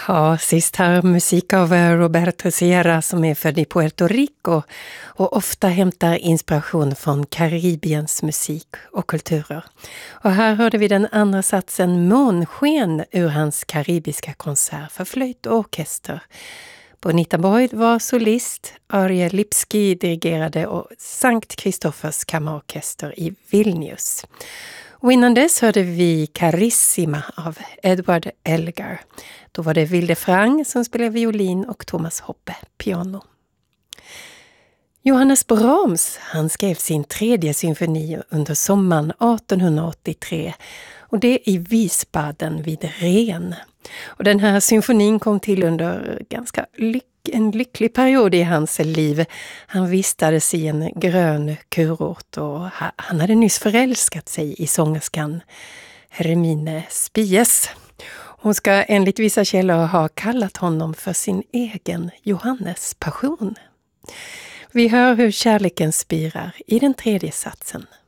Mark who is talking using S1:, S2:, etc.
S1: Ja, sist här musik av Roberto Sierra som är född i Puerto Rico och ofta hämtar inspiration från Karibiens musik och kulturer. Och här hörde vi den andra satsen Månsken ur hans karibiska konsert för flöjt och orkester. Bonita Boyd var solist, Ariel Lipski dirigerade och Sankt Kristoffers kammarorkester i Vilnius. Och innan dess hörde vi Carissima av Edward Elgar. Då var det Vilde Frang som spelade violin och Thomas Hoppe piano. Johannes Brahms, han skrev sin tredje symfoni under sommaren 1883 och det i Wiesbaden vid Rhen. Och den här symfonin kom till under ganska en lycklig period i hans liv. Han vistades i en grön kurort och han hade nyss förälskat sig i sångerskan Hermine Spies. Hon ska enligt vissa källor ha kallat honom för sin egen Johannes passion. Vi hör hur kärleken spirar i den tredje satsen.